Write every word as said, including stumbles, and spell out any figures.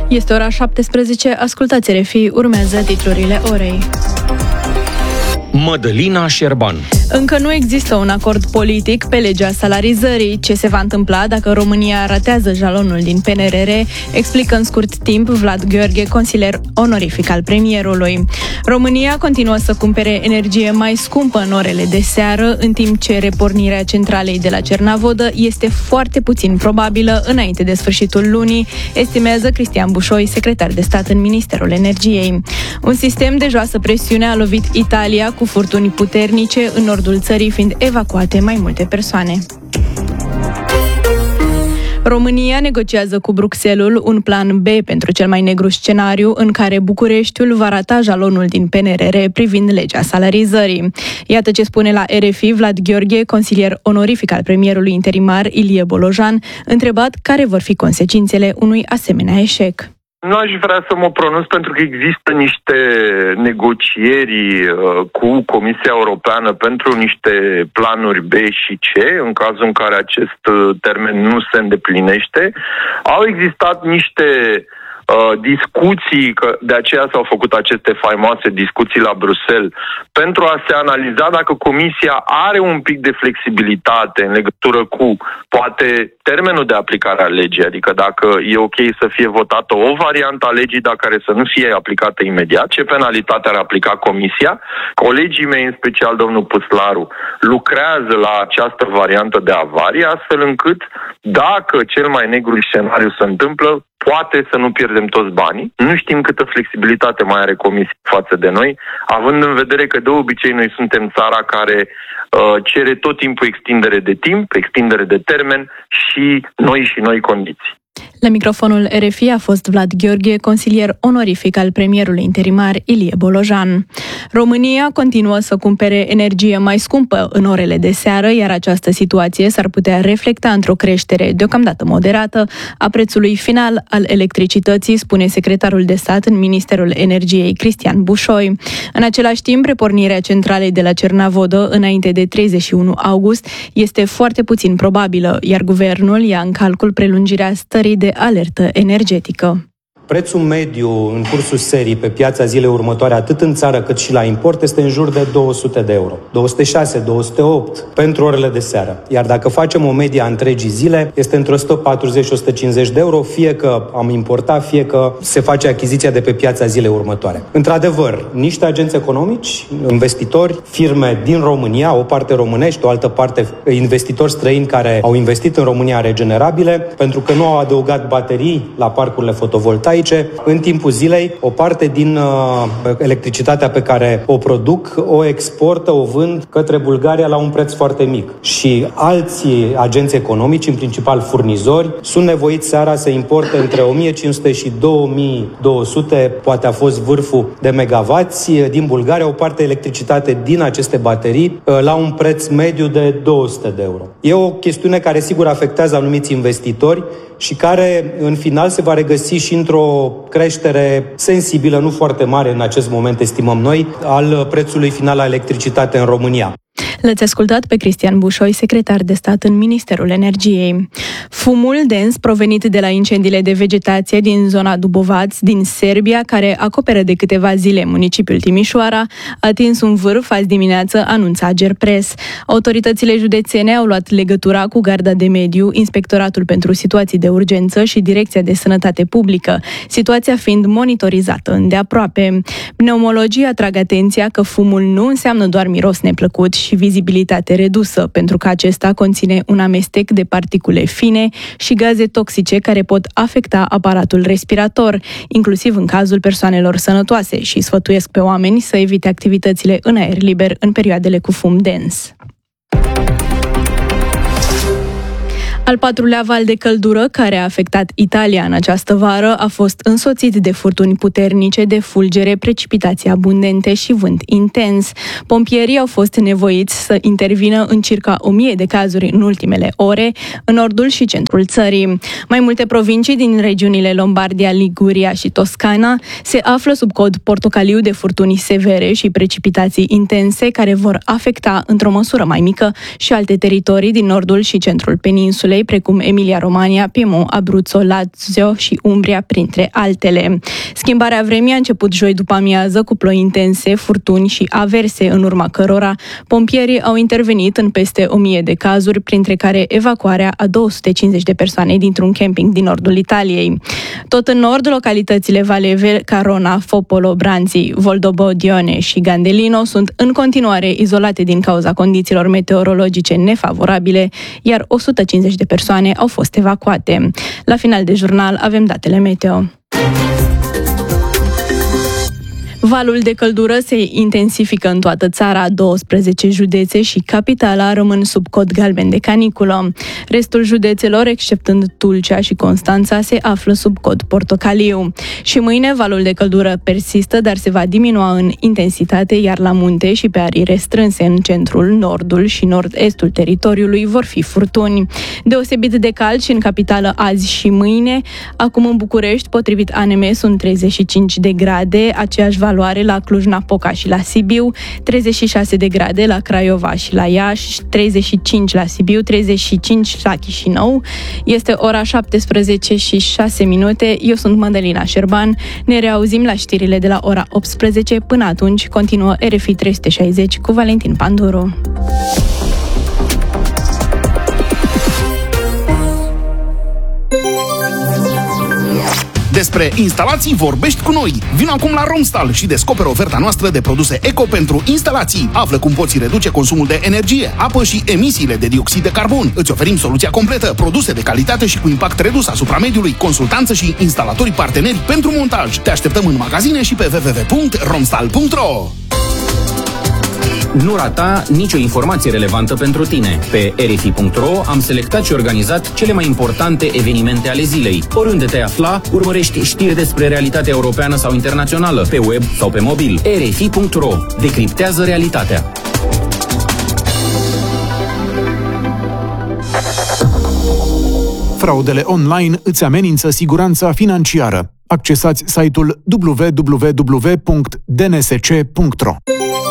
Este ora șaptesprezece, ascultați R F I, urmează titlurile orei. Mădălina Șerban. Încă nu există un acord politic pe legea salarizării. Ce se va întâmpla dacă România ratează jalonul din P N R R, explică în scurt timp Vlad Gheorghe, consilier onorific al premierului. România continuă să cumpere energie mai scumpă în orele de seară, în timp ce repornirea centralei de la Cernavodă este foarte puțin probabilă înainte de sfârșitul lunii, estimează Cristian Bușoi, secretar de stat în Ministerul Energiei. Un sistem de joasă presiune a lovit Italia cu furtuni puternice, în nordul țării fiind evacuate mai multe persoane. România negociază cu Bruxelles un plan B pentru cel mai negru scenariu în care Bucureștiul va rata jalonul din P N R R privind legea salarizării. Iată ce spune la R F I Vlad Gheorghe, consilier onorific al premierului interimar Ilie Bolojan, întrebat care vor fi consecințele unui asemenea eșec. Nu aș vrea să mă pronunț pentru că există niște negocieri uh, cu Comisia Europeană pentru niște planuri B și C, în cazul în care acest uh, termen nu se îndeplinește. Au existat niște uh, discuții, că de aceea s-au făcut aceste faimoase discuții la Bruxelles, pentru a se analiza dacă Comisia are un pic de flexibilitate în legătură cu, poate, termenul de aplicare a legii, adică dacă e ok să fie votată o variantă a legii, dar care să nu fie aplicată imediat, ce penalitate ar aplica Comisia. Colegii mei, în special domnul Păslaru, lucrează la această variantă de avarie, astfel încât, dacă cel mai negru scenariu se întâmplă, poate să nu pierdem toți banii. Nu știm câtă flexibilitate mai are Comisia față de noi, având în vedere că de obicei noi suntem țara care uh, cere tot timpul extindere de timp, extindere de termen și noi și noi condiții. La microfonul R F I a fost Vlad Gheorghe, consilier onorific al premierului interimar Ilie Bolojan. România continuă să cumpere energie mai scumpă în orele de seară, iar această situație s-ar putea reflecta într-o creștere deocamdată moderată a prețului final al electricității, spune secretarul de stat în Ministerul Energiei Cristian Bușoi. În același timp, repornirea centralei de la Cernavodă înainte de treizeci și unu august este foarte puțin probabilă, iar guvernul ia în calcul prelungirea stării de alertă energetică. Prețul mediu în cursul serii pe piața zilei următoare, atât în țară cât și la import, este în jur de două sute de euro. două sute șase, două sute opt pentru orele de seară. Iar dacă facem o medie a întregii zile, este între o sută patruzeci și o sută cincizeci de euro, fie că am importat, fie că se face achiziția de pe piața zilei următoare. Într-adevăr, niște agenți economici, investitori, firme din România, o parte românești, o altă parte investitori străini care au investit în România regenerabile, pentru că nu au adăugat baterii la parcurile fotovoltaice, în timpul zilei, o parte din uh, electricitatea pe care o produc, o exportă, o vând către Bulgaria la un preț foarte mic. Și alții agenți economici, în principal furnizori, sunt nevoiți seara să importe între o mie cinci sute și două mii două sute, poate a fost vârful de megavați, din Bulgaria, o parte electricitate din aceste baterii uh, la un preț mediu de două sute de euro. E o chestiune care sigur afectează anumiți investitori și care în final se va regăsi și într-o creștere sensibilă, nu foarte mare în acest moment, estimăm noi, al prețului final la electricitate în România. L-ați ascultat pe Cristian Bușoi, secretar de stat în Ministerul Energiei. Fumul dens provenit de la incendiile de vegetație din zona Dubovac, din Serbia, care acoperă de câteva zile municipiul Timișoara, a atins un vârf azi dimineață, anunța Gerpres. Autoritățile județene au luat legătura cu Garda de Mediu, Inspectoratul pentru Situații de Urgență și Direcția de Sănătate Publică, situația fiind monitorizată îndeaproape. Pneumologii atrag atenția că fumul nu înseamnă doar miros neplăcut și vizibilitate redusă, pentru că acesta conține un amestec de particule fine și gaze toxice care pot afecta aparatul respirator, inclusiv în cazul persoanelor sănătoase, și sfătuiesc pe oameni să evite activitățile în aer liber în perioadele cu fum dens. Al patrulea val de căldură care a afectat Italia în această vară a fost însoțit de furtuni puternice, de fulgere, precipitații abundente și vânt intens. Pompierii au fost nevoiți să intervină în circa o mie de cazuri în ultimele ore, în nordul și centrul țării. Mai multe provincii din regiunile Lombardia, Liguria și Toscana se află sub cod portocaliu de furtuni severe și precipitații intense care vor afecta într-o măsură mai mică și alte teritorii din nordul și centrul peninsulei, insulei, precum Emilia-Romagna, Piemont, Abruzzo, Lazio și Umbria, printre altele. Schimbarea vremii a început joi după amiază cu ploi intense, furtuni și averse, în urma cărora pompierii au intervenit în peste o mie de cazuri, printre care evacuarea a două sute cincizeci de persoane dintr-un camping din nordul Italiei. Tot în nord, localitățile Valeve, Carona, Fopolo, Branții, Voldobodione și Gandelino sunt în continuare izolate din cauza condițiilor meteorologice nefavorabile, iar o sută cincizeci de persoane au fost evacuate. La final de jurnal avem datele meteo. Valul de căldură se intensifică în toată țara, douăsprezece județe și capitala rămân sub cod galben de caniculă. Restul județelor, exceptând Tulcea și Constanța, se află sub cod portocaliu. Și mâine valul de căldură persistă, dar se va diminua în intensitate, iar la munte și pe arii restrânse în centrul, nordul și nord-estul teritoriului vor fi furtuni. Deosebit de cald și în capitală azi și mâine. Acum în București, potrivit A N M, sunt treizeci și cinci de grade, aceeași valoare la Cluj-Napoca și la Sibiu, treizeci și șase de grade la Craiova și la Iași, treizeci și cinci la Sibiu, treizeci și cinci la Chișinău. Este ora șaptesprezece și șase minute. Eu sunt Mădălina Șerban. Ne reauzim la știrile de la ora optsprezece. Până atunci, continuă R F I trei sute șaizeci cu Valentin Panduru. Despre instalații vorbești cu noi. Vino acum la Romstal și descoperă oferta noastră de produse eco pentru instalații. Află cum poți reduce consumul de energie, apă și emisiile de dioxid de carbon. Îți oferim soluția completă, produse de calitate și cu impact redus asupra mediului, consultanță și instalatorii parteneri pentru montaj. Te așteptăm în magazine și pe w w w punct romstal punct r o. Nu rata nicio informație relevantă pentru tine. Pe r f i punct r o am selectat și organizat cele mai importante evenimente ale zilei. Oriunde te afla, urmărești știri despre realitatea europeană sau internațională, pe web sau pe mobil. r f i punct r o. Decriptează realitatea. Fraudele online îți amenință siguranța financiară. Accesați site-ul w w w punct d n s c punct r o.